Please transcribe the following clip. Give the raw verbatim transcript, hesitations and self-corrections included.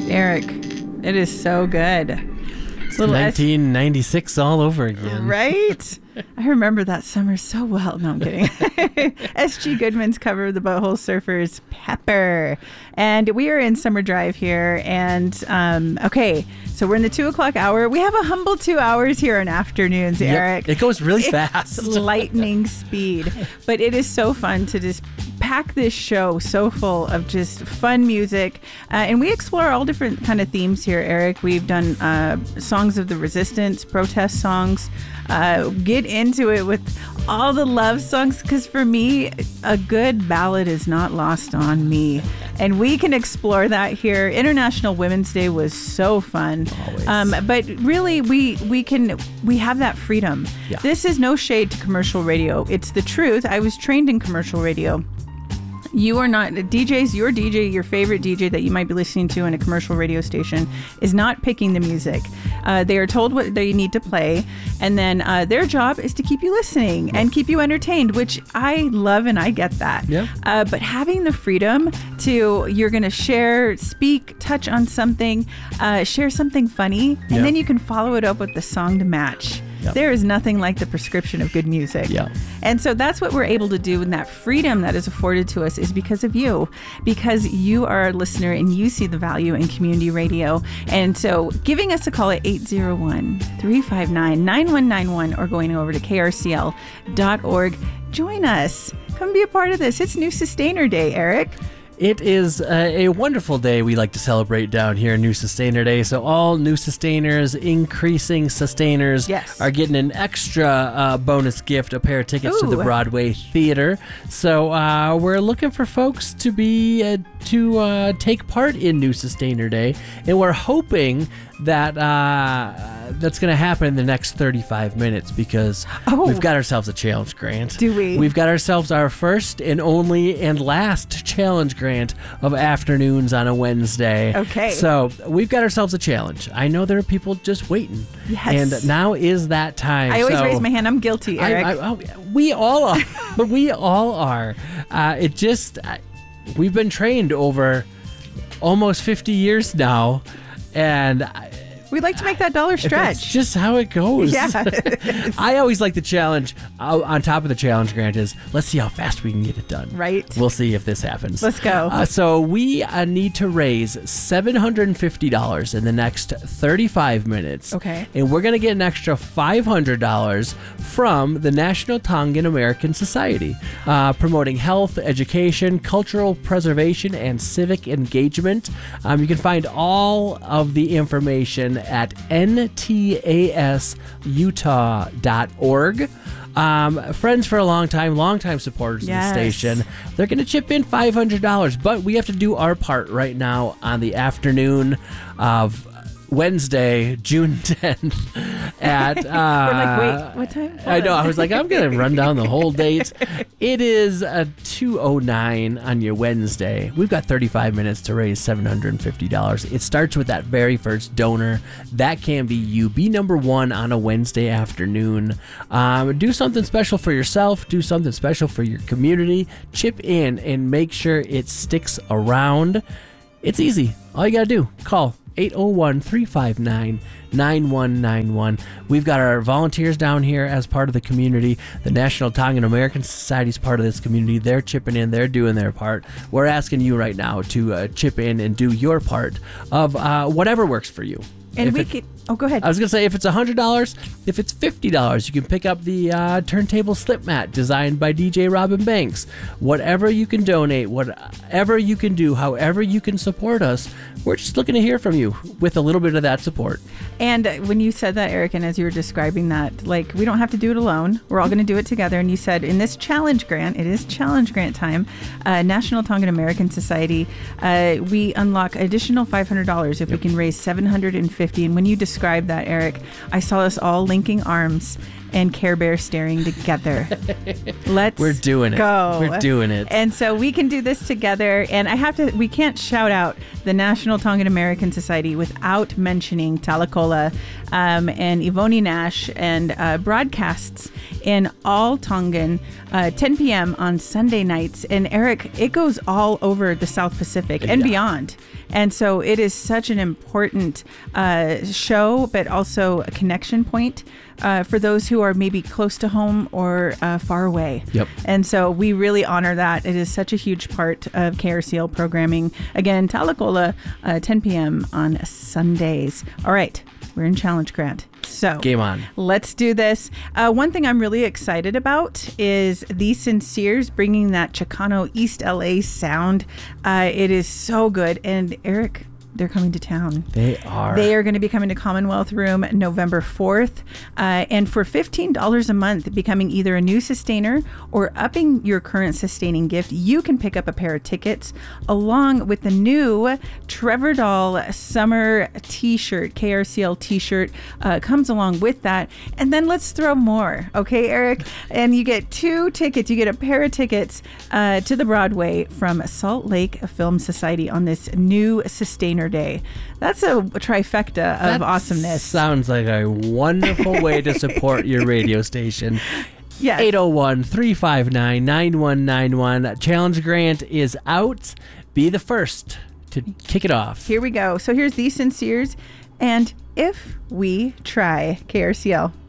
Eric, it is so good. It's nineteen ninety-six S- all over again. Right? I remember that summer so well. No, I'm kidding. S G Goodman's cover of the Butthole Surfers, Pepper. And we are in Summer Drive here. And, um, okay, so we're in the two o'clock hour. We have a humble two hours here in afternoons, Yep. Eric. It goes really It's fast. lightning speed. But it is so fun to just pack this show so full of just fun music. Uh, and we explore all different kind of themes here, Eric. We've done uh, songs of the resistance, protest songs. Uh, get into it with all the love songs, because for me, a good ballad is not lost on me. And we can explore that here. International Women's Day was so fun. Always. Um, but really, we we can we have that freedom. Yeah. This is no shade to commercial radio. It's the truth. I was trained in commercial radio. You are not, D Js, your D J, your favorite D J that you might be listening to in a commercial radio station is not picking the music. Uh, they are told what they need to play, and then uh, their job is to keep you listening and keep you entertained, which I love and I get that. Yeah. Uh, but having the freedom to, you're going to share, speak, touch on something, uh, share something funny, and Yeah. then you can follow it up with the song to match. Yep. There is nothing like the prescription of good music. Yeah. And so that's what we're able to do, and that freedom that is afforded to us is because of you, because you are a listener and you see the value in community radio. And so giving us a call at eight zero one, three five nine, nine one nine one or going over to K R C L dot org. Join us. Come be a part of this. It's New Sustainer Day, Eric. It is a, a wonderful day we like to celebrate down here, New Sustainer Day. So all new sustainers, increasing sustainers, Yes. are getting an extra uh, bonus gift, a pair of tickets to the Ooh. Broadway Theater. So uh, we're looking for folks to be uh, to uh, take part in New Sustainer Day, and we're hoping that uh, that's going to happen in the next thirty-five minutes, because Oh. we've got ourselves a challenge grant. Do we? We've got ourselves our first and only and last challenge grant of afternoons on a Wednesday. Okay. So we've got ourselves a challenge. I know there are people just waiting. Yes. And now is that time. I always So raise my hand. I'm guilty, Eric. I, I, I, we all are. we all are. Uh, it just, I, we've been trained over almost fifty years now. And I, We'd like to make that dollar that's stretch. just how it goes. Yeah. I always like the challenge. Uh, on top of the challenge grant is, let's see how fast we can get it done. Right. We'll see if this happens. Let's go. Uh, so we uh, need to raise seven hundred fifty dollars in the next thirty-five minutes. Okay. And we're going to get an extra five hundred dollars from the National Tongan American Society, uh, promoting health, education, cultural preservation, and civic engagement. Um, you can find all of the information at N T A S Utah dot org. Um, friends for a long time, long time supporters Yes. of the station. They're going to chip in five hundred dollars, but we have to do our part right now on the afternoon of Wednesday, June tenth at uh, We're like, wait, what time? I know. I was like, I'm going to run down the whole date. It is a two oh nine on your Wednesday. We've got thirty-five minutes to raise seven hundred fifty dollars. It starts with that very first donor. That can be you. Be number one on a Wednesday afternoon. Um, do something special for yourself. Do something special for your community. Chip in and make sure it sticks around. It's easy. All you got to do, call eight oh one, three five nine, nine one nine one. We've got our volunteers down here as part of the community. The National Tongan American Society is part of this community. They're chipping in. They're doing their part. We're asking you right now to uh, chip in and do your part of uh, whatever works for you. And If we it- could, oh, go ahead. I was going to say, if it's one hundred dollars, if it's fifty dollars, you can pick up the uh, turntable slip mat designed by D J Robin Banks. Whatever you can donate, whatever you can do, however you can support us, we're just looking to hear from you with a little bit of that support. And when you said that, Eric, and as you were describing that, like, we don't have to do it alone. We're all going to do it together. And you said in this challenge grant, it is challenge grant time, uh, National Tongan American Society, uh, we unlock additional five hundred dollars if Yep. we can raise seven hundred fifty dollars. And when you described that, Eric, I saw us all linking arms and Care Bear staring together. Let's We're doing it. go. We're doing it. And so we can do this together. And I have to, we can't shout out the National Tongan American Society without mentioning Talakola um, and Ivoni Nash and uh, broadcasts in all Tongan, uh, ten p.m. on Sunday nights. And Eric, it goes all over the South Pacific and Yeah. beyond. And so it is such an important uh, show, but also a connection point uh, for those who are maybe close to home or uh, far away. Yep. And so we really honor that. It is such a huge part of K R C L programming. Again, Talakola, uh, ten p.m. on Sundays. All right, we're in Challenge Grant. So Game on. Let's do this. Uh, one thing I'm really excited about is the Sinceres bringing that Chicano East L A sound. Uh, it is so good. And Eric, they're coming to town. They are. They are going to be coming to Commonwealth Room November fourth. Uh, and for fifteen dollars a month, becoming either a new sustainer or upping your current sustaining gift, you can pick up a pair of tickets along with the new Trevor Doll Summer t-shirt. K R C L t-shirt uh, comes along with that. And then let's throw more. Okay, Eric? And you get two tickets. You get a pair of tickets uh, to the Broadway from Salt Lake Film Society on this new sustainer day. That's a trifecta of That awesomeness. Sounds like a wonderful way to support your radio station. Yes. eight oh one, three five nine, nine one nine one. Challenge Grant is out. Be the first to kick it off. Here we go. So here's the Sinceres and If We Try, K R C L.